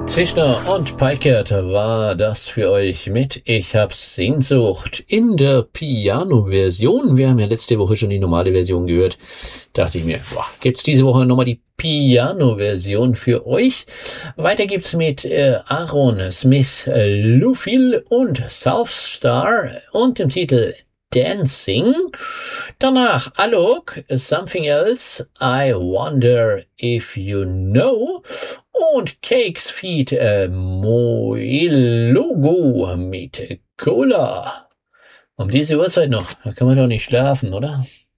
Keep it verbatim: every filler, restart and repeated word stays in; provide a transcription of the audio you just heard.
Zischner und Peikert war das für euch mit Ich hab Sehnsucht in der Piano-Version. Wir haben ja letzte Woche schon die normale Version gehört. Dachte ich mir, boah, gibt's diese Woche nochmal die Piano-Version für euch. Weiter gibt's mit äh, Aaron Smith, äh, Lufil und Southstar und dem Titel Dancing. Danach Alok, Something Else, I Wonder If You Know und Cakes Feed äh, Moelogo mit Cola. Um diese Uhrzeit noch, da kann man doch nicht schlafen, oder?